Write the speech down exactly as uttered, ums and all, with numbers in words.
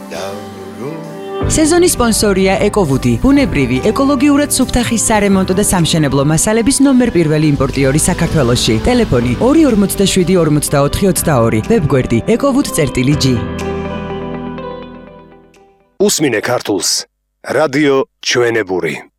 სეზონის სპონსორია ეკოვუდი, ბუნებრივი, ეკოლოგიურად სუფთა ხის სარემონტო და სამშენებლო მასალების ნომერ პირველი იმპორტიორი საქართველოში. ტელეფონი ორი ორმოცდაშვიდი ორმოცდაოთხი ოცდაორი, ვებგვერდი ekovud.gi. უსმინე ქართულს. რადიო ჩვენებური.